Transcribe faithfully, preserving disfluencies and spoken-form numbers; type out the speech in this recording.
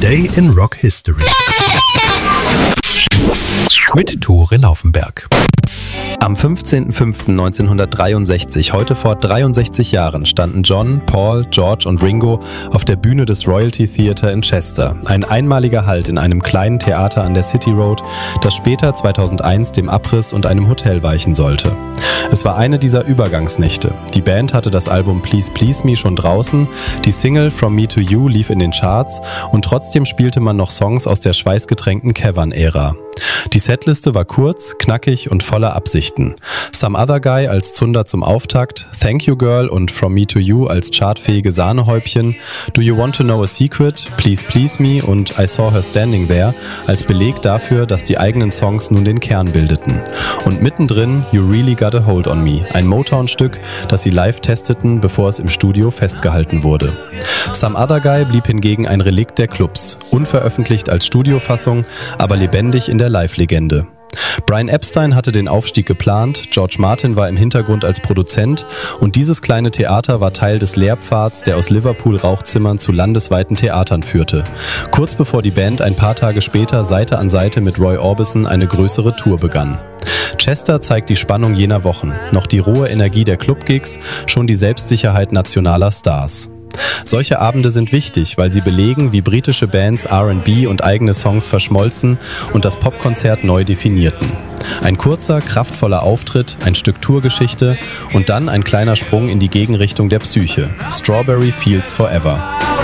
Today in Rock History mit Tore Laufenberg. Am fünfzehnten fünften neunzehnhundertdreiundsechzig, heute vor dreiundsechzig Jahren, standen John, Paul, George und Ringo auf der Bühne des Royalty Theatre in Chester. Ein einmaliger Halt in einem kleinen Theater an der City Road, das später zweitausendeins dem Abriss und einem Hotel weichen sollte. Es war eine dieser Übergangsnächte. Die Band hatte das Album Please Please Me schon draußen, die Single From Me to You lief in den Charts und trotzdem spielte man noch Songs aus der schweißgetränkten Cavern-Ära. Die Setliste war kurz, knackig und voller Absichten. Some Other Guy als Zunder zum Auftakt, Thank You Girl und From Me to You als chartfähige Sahnehäubchen, Do You Want to Know a Secret, Please Please Me und I Saw Her Standing There als Beleg dafür, dass die eigenen Songs nun den Kern bildeten. Und mittendrin You Really Got a Hold on Me, ein Motown-Stück, das sie live testeten, bevor es im Studio festgehalten wurde. Some Other Guy blieb hingegen ein Relikt der Clubs, unveröffentlicht als Studiofassung, aber lebendig in der Live-Legende. Brian Epstein hatte den Aufstieg geplant, George Martin war im Hintergrund als Produzent und dieses kleine Theater war Teil des Lehrpfads, der aus Liverpool-Rauchzimmern zu landesweiten Theatern führte. Kurz bevor die Band ein paar Tage später Seite an Seite mit Roy Orbison eine größere Tour begann. Chester zeigt die Spannung jener Wochen, noch die rohe Energie der Clubgigs, schon die Selbstsicherheit nationaler Stars. Solche Abende sind wichtig, weil sie belegen, wie britische Bands R and B und eigene Songs verschmolzen und das Popkonzert neu definierten. Ein kurzer, kraftvoller Auftritt, ein Stück Tourgeschichte und dann ein kleiner Sprung in die Gegenrichtung der Psyche. Strawberry Fields Forever.